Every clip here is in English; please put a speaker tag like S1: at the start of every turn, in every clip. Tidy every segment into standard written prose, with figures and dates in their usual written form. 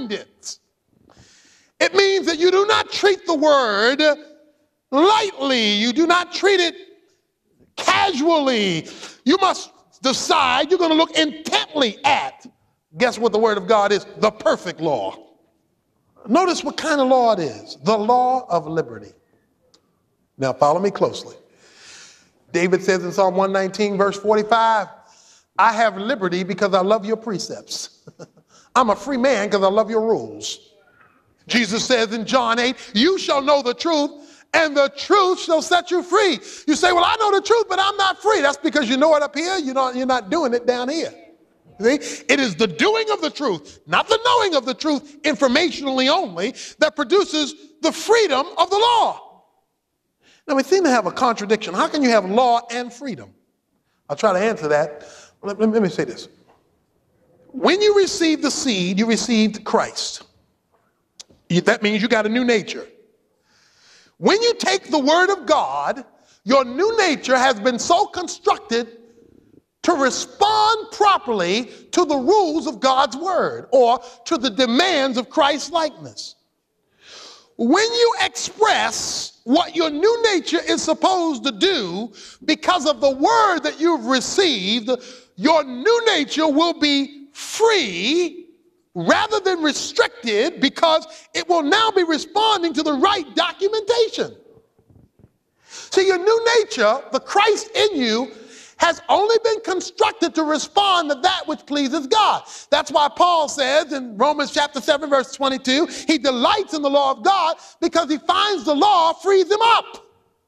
S1: behind it. It means that you do not treat the word lightly. You do not treat it casually. You must decide you're going to look intently at, guess what the word of God is? The perfect law. Notice what kind of law it is. The law of liberty. Now follow me closely. David says in Psalm 119 verse 45, I have liberty because I love your precepts. I'm a free man because I love your rules. Jesus says in John 8, you shall know the truth, and the truth shall set you free. You say, well, I know the truth, but I'm not free. That's because you know it up here. You're not doing it down here. See? It is the doing of the truth, not the knowing of the truth informationally only, that produces the freedom of the law. Now, we seem to have a contradiction. How can you have law and freedom? I'll try to answer that. Let me say this. When you received the seed, you received Christ. That means you got a new nature. When you take the word of God, your new nature has been so constructed to respond properly to the rules of God's word or to the demands of Christ's likeness. When you express what your new nature is supposed to do because of the word that you've received, your new nature will be free rather than restricted, because it will now be responding to the right documentation. See, your new nature, the Christ in you, has only been constructed to respond to that which pleases God. That's why Paul says in Romans chapter 7, verse 22, he delights in the law of God because he finds the law frees him up.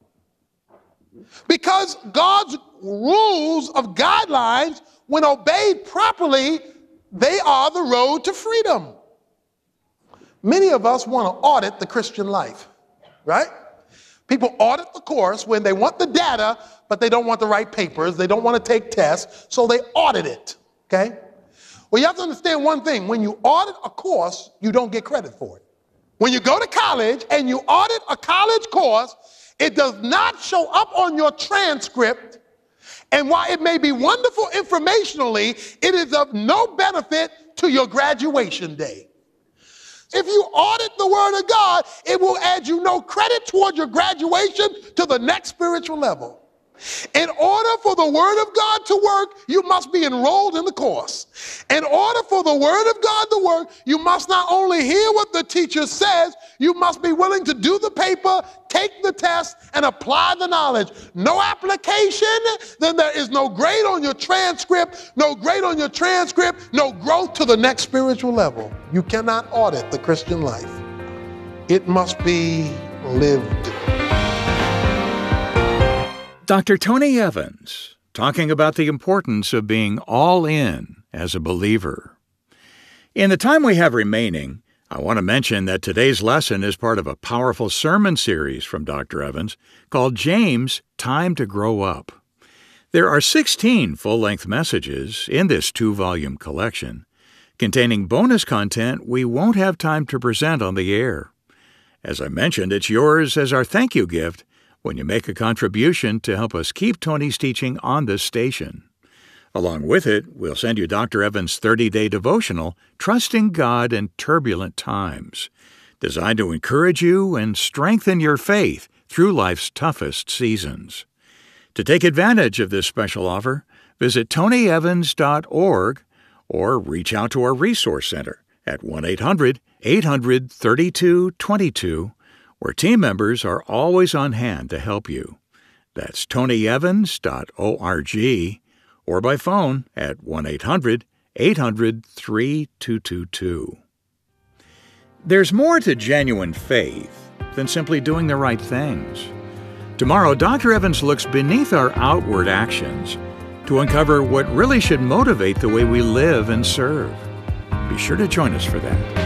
S1: Because God's rules of guidelines, when obeyed properly, they are the road to freedom. Many of us want to audit the Christian life, right? People audit the course when they want the data, but they don't want the right papers. They don't want to take tests, so they audit it, okay? Well, you have to understand one thing. When you audit a course, you don't get credit for it. When you go to college and you audit a college course, it does not show up on your transcript. And while it may be wonderful informationally, it is of no benefit to your graduation day. If you audit the word of God, it will add you no credit toward your graduation to the next spiritual level. In order for the word of God to work, you must be enrolled in the course. In order for the word of God to work, you must not only hear what the teacher says, you must be willing to do the paper, take the test, and apply the knowledge. No application, then there is no grade on your transcript, no grade on your transcript, no growth to the next spiritual level. You cannot audit the Christian life. It must be lived.
S2: Dr. Tony Evans, talking about the importance of being all in as a believer. In the time we have remaining, I want to mention that today's lesson is part of a powerful sermon series from Dr. Evans called James, Time to Grow Up. There are 16 full-length messages in this 2-volume collection, containing bonus content we won't have time to present on the air. As I mentioned, it's yours as our thank you gift when you make a contribution to help us keep Tony's teaching on this station. Along with it, we'll send you Dr. Evans' 30-day devotional, Trusting God in Turbulent Times, designed to encourage you and strengthen your faith through life's toughest seasons. To take advantage of this special offer, visit tonyevans.org or reach out to our Resource Center at 1-800-800-3222, where team members are always on hand to help you. That's tonyevans.org or by phone at 1-800-800-3222. There's more to genuine faith than simply doing the right things. Tomorrow, Dr. Evans looks beneath our outward actions to uncover what really should motivate the way we live and serve. Be sure to join us for that.